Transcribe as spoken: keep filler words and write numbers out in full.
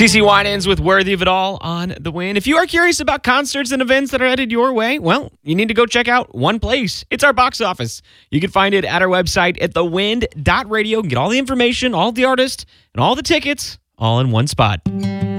CeCe Winans with Worthy of It All on The Wind. If you are curious about concerts and events that are headed your way, well, you need to go check out one place. It's our box office. You can find it at our website at the wind dot radio and get all the information, all the artists, and all the tickets all in one spot.